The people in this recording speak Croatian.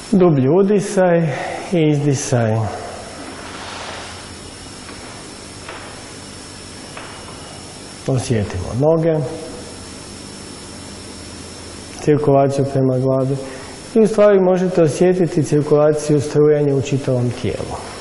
Dublji udisaj i izdisaj. Osjetimo noge, cirkulaciju prema glavi i u stvari možete osjetiti cirkulaciju strujanja u čitavom tijelu.